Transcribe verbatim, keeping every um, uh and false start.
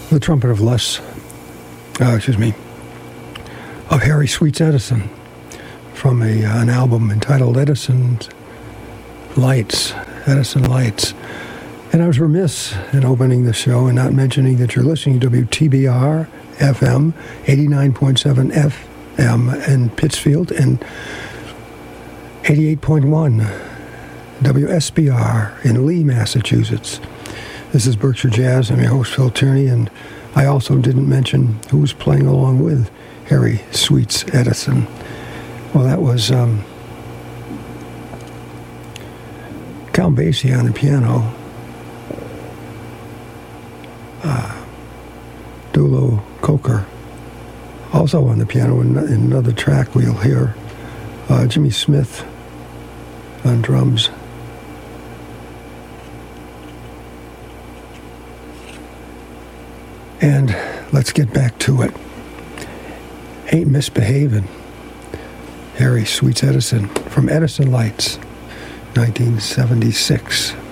The trumpet of Les, uh, excuse me, of Harry Sweets Edison, from a, uh, an album entitled Edison's Lights, Edison Lights. And I was remiss in opening the show and not mentioning that you're listening to W T B R F M, eighty-nine point seven F M in Pittsfield, and eighty-eight point one W S B R in Lee, Massachusetts. This is Berkshire Jazz. I'm your host, Phil Tierney, and I also didn't mention who was playing along with Harry Sweets Edison. Well, that was um, Count Basie on the piano, uh, Dulo Coker also on the piano. In, in another track we'll hear uh, Jimmy Smith on drums. And let's get back to it. Ain't Misbehavin', Harry Sweets Edison, from Edison Lights, nineteen seventy-six.